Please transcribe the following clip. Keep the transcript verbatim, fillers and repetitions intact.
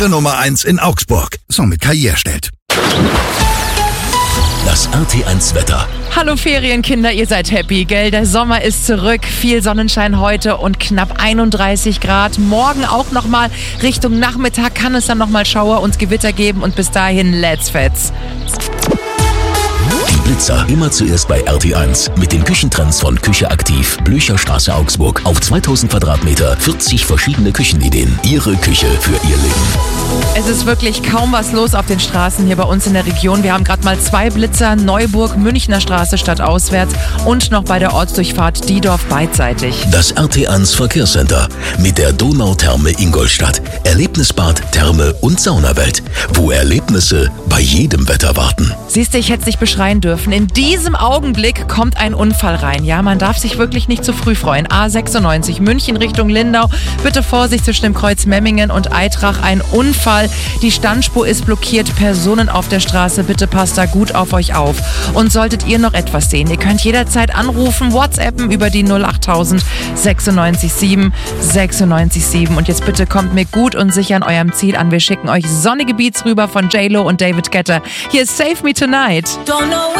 Nummer eins in Augsburg. Somit Karriere stellt. Das R T eins Wetter. Hallo Ferienkinder, ihr seid happy, gell? Der Sommer ist zurück, viel Sonnenschein heute und knapp einunddreißig Grad. Morgen auch nochmal Richtung Nachmittag kann es dann nochmal Schauer und Gewitter geben und bis dahin let's fetz. Die Blitzer immer zuerst bei R T eins mit den Küchentrends von Küche aktiv, Blücherstraße Augsburg. Auf zweitausend Quadratmeter, vierzig verschiedene Küchenideen. Ihre Küche für Ihr Leben. Es ist wirklich kaum was los auf den Straßen hier bei uns in der Region. Wir haben gerade mal zwei Blitzer, Neuburg, Münchner Straße stadtauswärts und noch bei der Ortsdurchfahrt Diedorf beidseitig. Das R T eins Verkehrscenter mit der Donautherme Ingolstadt. Erlebnisbad, Therme und Saunawelt, wo Erlebnisse bei jedem Wetter warten. Siehst du, ich hätte es nicht beschreien dürfen. In diesem Augenblick kommt ein Unfall rein. Ja, man darf sich wirklich nicht zu früh freuen. A sechsundneunzig, München Richtung Lindau. Bitte Vorsicht zwischen dem Kreuz Memmingen und Eitrach. Ein Unfall. Die Standspur ist blockiert. Personen auf der Straße. Bitte passt da gut auf euch auf. Und solltet ihr noch etwas sehen, ihr könnt jederzeit anrufen, WhatsAppen über die null achttausend sechsundneunzig sieben sechsundneunzig sieben. Und jetzt bitte kommt mir gut und sicher an eurem Ziel an. Wir schicken euch sonnige Beats rüber von J-Lo und David Guetta. Hier ist Save Me Tonight. Don't know